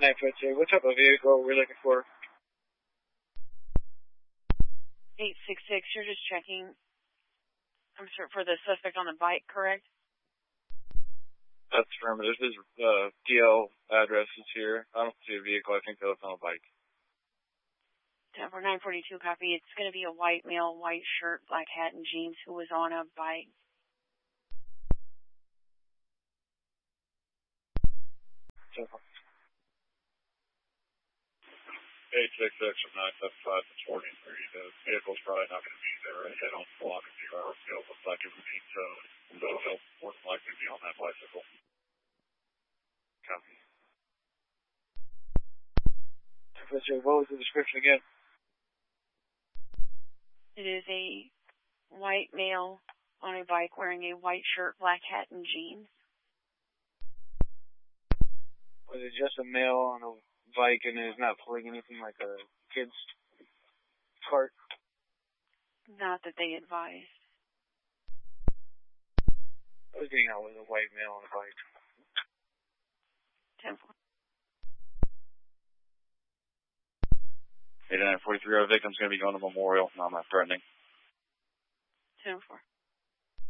952, what type of vehicle are we looking for? 866, you're just checking, I'm sure, for the suspect on the bike, correct? That's affirmative. His DL address is here. I don't see a vehicle. I think that was on a bike. 10-4, 942, copy. It's going to be a white male, white shirt, black hat, and jeans who was on a bike. 10-4. 866 from 975 to 43. The vehicle's probably not going to be there right head on the block of 0 hour field. Looks like it would be towed. So he'll more than likely be on that bicycle. Copy. What was the description again? It is a white male on a bike wearing a white shirt, black hat, and jeans. Was it just a male on a bike and is not pulling anything like a kid's cart? Not that they advised. I was getting out with a white male on a bike. 10-4. 8943, our victim's going to be going to Memorial. No, I'm not threatening. 10-4.